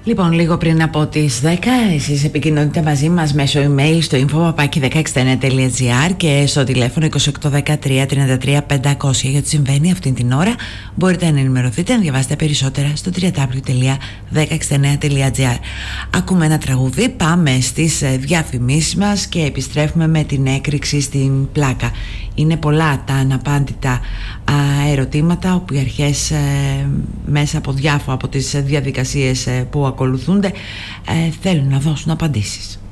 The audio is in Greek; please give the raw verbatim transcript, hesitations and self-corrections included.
Λοιπόν, λίγο πριν από τις δέκα, εσείς επικοινωνείτε μαζί μας μέσω email στο info παπάκι ένα έξι εννιά τελεία gr και στο τηλέφωνο είκοσι οκτώ δεκατρία τριάντα τρία πεντακόσια για το συμβαίνει αυτήν την ώρα. Μπορείτε να ενημερωθείτε, να διαβάσετε περισσότερα στο double-u double-u double-u τελεία ένα έξι εννιά τελεία gr. Ακούμε ένα τραγούδι, πάμε στις διαφημίσεις μας και επιστρέφουμε με την έκρηξη στην πλάκα. Είναι πολλά τα αναπάντητα ερωτήματα όπου οι αρχές ε, μέσα από διάφορα από τις διαδικασίες ε, που ακολουθούνται ε, θέλουν να δώσουν απαντήσεις.